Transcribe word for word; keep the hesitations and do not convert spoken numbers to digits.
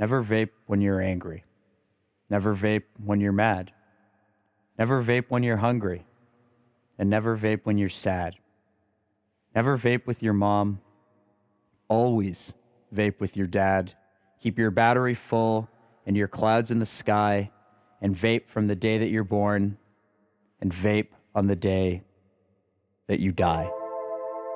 Never vape when you're angry. Never vape when you're mad. Never vape when you're hungry. And never vape when you're sad. Never vape with your mom. Always vape with your dad. Keep your battery full and your clouds in the sky, and vape from the day that you're born, and vape on the day that you die.